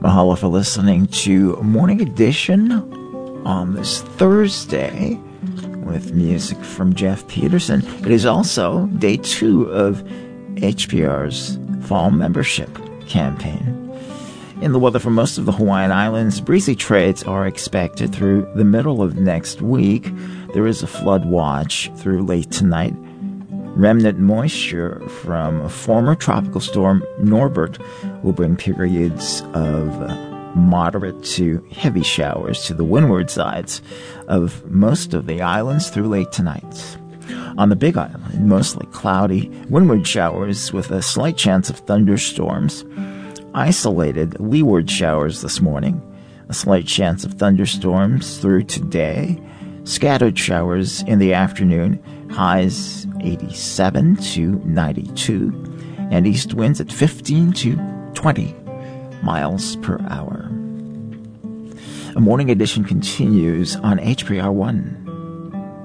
Mahalo for listening to Morning Edition on this Thursday with music from Jeff Peterson. It is also day 2 of HPR's fall membership campaign. In the weather for most of the Hawaiian Islands, breezy trades are expected through the middle of next week. There is a flood watch through late tonight. Remnant moisture from a former tropical storm Norbert will bring periods of moderate to heavy showers to the windward sides of most of the islands through late tonight. On the Big Island, mostly cloudy, windward showers with a slight chance of thunderstorms. Isolated leeward showers this morning. A slight chance of thunderstorms through today. Scattered showers in the afternoon. Highs 87 to 92. And east winds at 15 to 20 miles per hour. A morning edition continues on HPR 1.